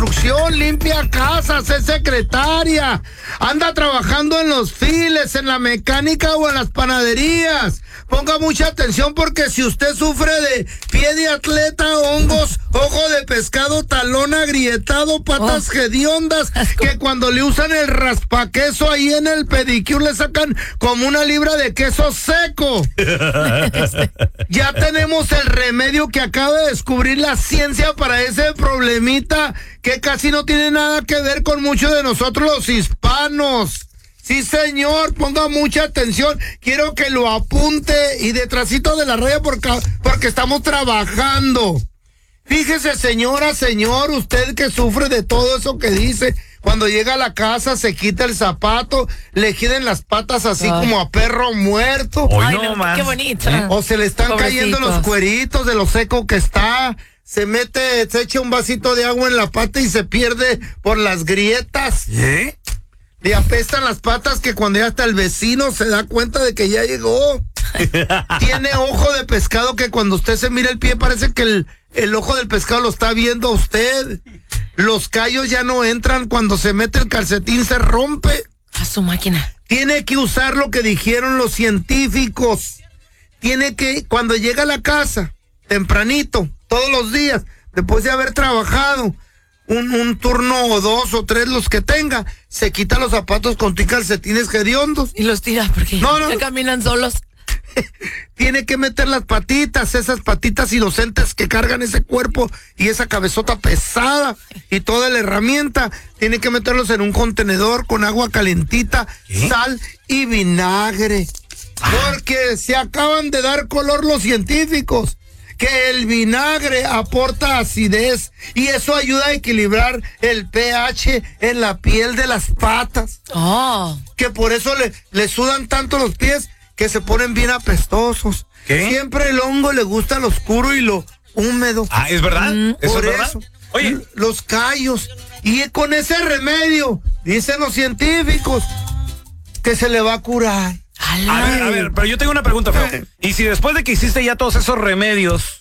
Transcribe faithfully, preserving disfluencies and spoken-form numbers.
construcción, limpia casas, es secretaria, anda trabajando en los files, en la mecánica o en las panaderías. Ponga mucha atención porque si usted sufre de pie de atleta, hongos, ojo de pescado, talón agrietado, patas oh. hediondas, que cuando le usan el raspaqueso ahí en el pedicure le sacan como una libra de queso seco. Ya tenemos el remedio que acaba de descubrir la ciencia para ese problemita que casi no tiene nada que ver con muchos de nosotros los hispanos. Sí, señor, ponga mucha atención. Quiero que lo apunte y detrásito de la raya porque, porque estamos trabajando. Fíjese, señora, señor, usted que sufre de todo eso que dice, cuando llega a la casa se quita el zapato, le giren las patas así Ay. como a perro muerto. Ay, no, no, qué bonito. ¿Eh? O se le están Pobrecitos. cayendo los cueritos de lo seco que está. Se mete, se echa un vasito de agua en la pata y se pierde por las grietas. ¿Eh? Le apestan las patas que cuando ya hasta el vecino se da cuenta de que ya llegó. Tiene ojo de pescado que cuando usted se mira el pie parece que el, el ojo del pescado lo está viendo a usted. Los callos ya no entran, cuando se mete el calcetín se rompe. A su máquina. Tiene que usar lo que dijeron los científicos. Tiene que, cuando llega a la casa, tempranito, todos los días, después de haber trabajado, Un, un turno o dos o tres los que tenga, se quita los zapatos con tus calcetines hediondos. Y los tira porque no, no, ya caminan solos. Tiene que meter las patitas, esas patitas inocentes que cargan ese cuerpo y esa cabezota pesada y toda la herramienta. Tiene que meterlos en un contenedor con agua calentita, ¿Qué? sal y vinagre. Ah. Porque se acaban de dar color los científicos. Que el vinagre aporta acidez y eso ayuda a equilibrar el pH en la piel de las patas. Oh. Que por eso le, le sudan tanto los pies que se ponen bien apestosos. ¿Qué? Siempre el hongo le gusta lo oscuro y lo húmedo. Ah, ¿es verdad? Mm, ¿Eso por es verdad? eso. Oye. Los callos. Y con ese remedio, dicen los científicos, que se le va a curar. A ver, a ver, pero yo tengo una pregunta, Feo. ¿Y si después de que hiciste ya todos esos remedios